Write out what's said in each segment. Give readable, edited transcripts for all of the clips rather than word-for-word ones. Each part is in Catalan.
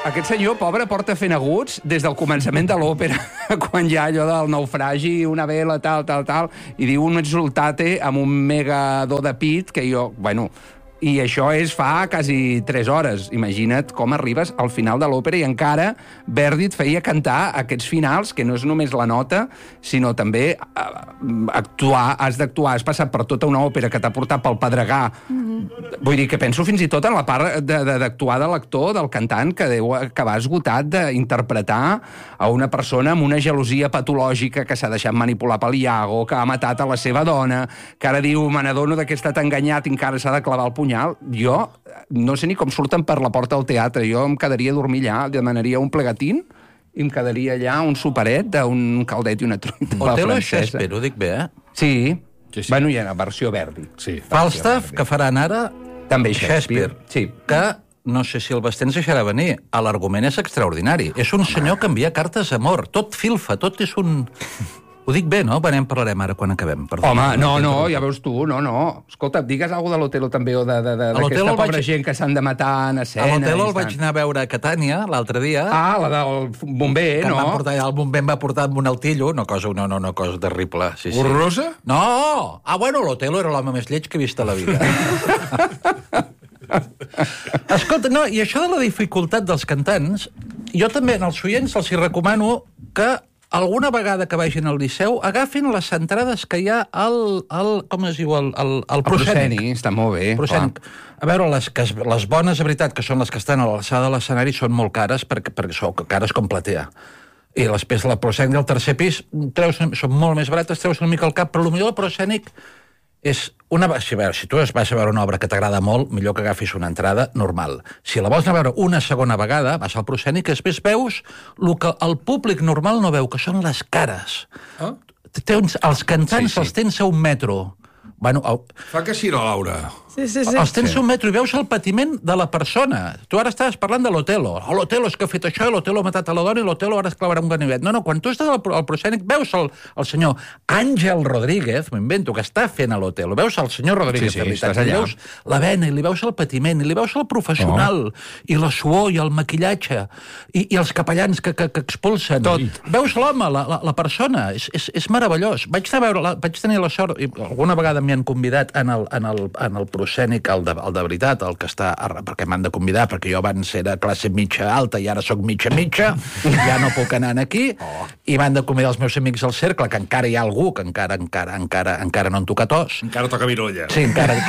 Aquest senyor, pobre, porta fent aguts des del començament de l'òpera, quan hi ha allò del naufragi, una vela, tal, i diu un exultate amb un mega do de pit que jo, bueno... I això és fa quasi 3 hores. Imagina't com arribes al final de l'òpera i encara Verdi et feia cantar aquests finals, que no és només la nota, sinó també actuar, has d'actuar, has passat per tota una òpera que t'ha portat pel pedregar. Vull dir que penso fins i tot en la part d'actuar de l'actor, del cantant, que deu acabar esgotat d'interpretar a una persona amb una gelosia patològica que s'ha deixat manipular pel Iago, que ha matat a la seva dona, que ara diu, me n'adono que ha estat enganyat i encara s'ha de clavar el punyal. Jo no sé ni com surten per la porta del teatre. Jo em quedaria a dormir allà, demanaria un plegatín i em quedaria allà un superet d'un caldet i una truita. Otelo és Shakespeare, ho dic bé, eh? Sí. Bueno, hi ha la versió Verdi. Sí. Falstaff, que faran ara... També Shakespeare. Sí. Que, no sé si el Basté ens deixarà venir, l'argument és extraordinari. És un senyor que envia cartes d'amor. Tot filfa, tot és un... Ho dic bé, no? En parlarem ara quan acabem. Perdó. Home, no, ja veus tu, no. Escolta, digues alguna cosa de l'Otelo també, o d'aquesta pobra gent que s'han de matar en escena. A l'Otelo el vaig anar a veure a Catània l'altre dia. Ah, la del bomber, no? El bomber em va portar amb un altillo, una cosa terrible. Sí. Horrorosa? No! Bueno, l'Otelo era l'home més lleig que he vist a la vida. Escolta, no, i això de la dificultat dels cantants, jo també als oients els hi recomano que alguna vegada que vagin al Liceu agafin les entrades que hi ha al com es diu, al proscènic. Està molt bé. Proscènic. A veure, les bones, de veritat, que són les que estan a l'alçada de l'escenari, són molt cares, perquè són cares com platea. I després la proscènic del tercer pis són molt més barates, treus una mica al cap, però potser el proscènic és una... Si tu vas a veure una obra que t'agrada molt, millor que agafis una entrada normal. Si la vols anar a veure una segona vegada, vas al proscènic, i després veus el que el públic normal no veu, que són les cares. Els cantants els tens a 1 metro. Bueno, fa que sí, la Laura. Sí. Els tens a 1 metro i veus el patiment de la persona. Tu ara estaves parlant de l'Otelo. L'Otelo és que ha fet això, i l'Otelo ha matat a la dona, i l'Otelo ara es clavarà un ganivet. No, quan tu estàs al proscènic, veus el senyor Àngel Rodríguez, m'invento, que està fent a l'Otelo. Veus el senyor Rodríguez, de veritat. Li veus la vena, i li veus el patiment, i li veus el professional, i la suor, i el maquillatge, i els capellans que expulsen. Tot. Veus l'home, la persona. És meravellós. Vaig tenir la sort, i alguna vegada m'hi han convidat en el proscènic, el de veritat, el que està... Perquè m'han de convidar, perquè jo abans era classe mitja alta i ara sóc mitja, ja no puc anar aquí, i m'han de convidar els meus amics al cercle, que encara hi ha algú que encara no han tocat os. Encara toca virolla. Sí, encara.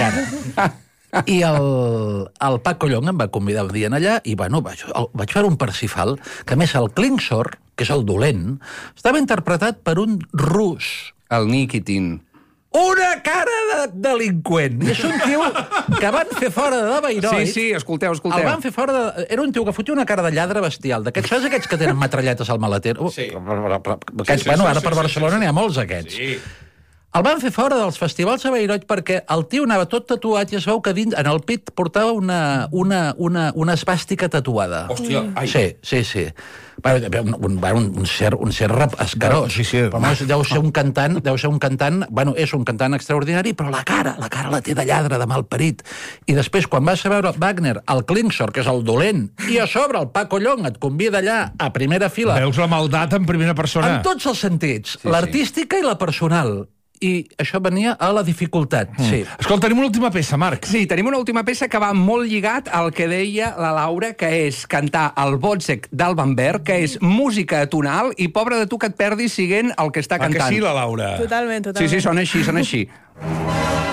I el Paco Llong em va convidar un dia allà, i bueno, vaig veure un Parsifal, que a més el Klingsor, que és el dolent, estava interpretat per un rus. El Nikitin. Una cara de delinqüent. I és un tio que van fer fora de Bayreuth. Sí, escolteu. El van fer fora de... Era un tio que fotia una cara de lladre bestial. Saps aquests que tenen metralletes al maletero? Sí. Bueno, ara per Barcelona n'hi ha molts, aquests. Sí. El van fer fora dels festivals a Bayreuth perquè el tio anava tot tatuat i es veu que dins, en el pit portava una esbàstica tatuada. Hòstia, ai. Sí. Un ser escarós. Sí. Però deu ser un cantant, bueno, és un cantant extraordinari, però la cara la té de lladre, de malparit. I després, quan vas a veure Wagner, el Klingsor, que és el dolent, i a sobre el Paco Llong et convida allà a primera fila. Veus la maldat en primera persona. En tots els sentits, l'artística i la personal. I això venia a la dificultat. Sí. Escolta, tenim una última peça, Marc. Sí, tenim una última peça que va molt lligat al que deia la Laura, que és cantar el Wozzeck d'Alban Berg, que és música atonal, i pobre de tu que et perdis siguent el que està cantant. Que sí, la Laura? Totalment. Sí, sona així.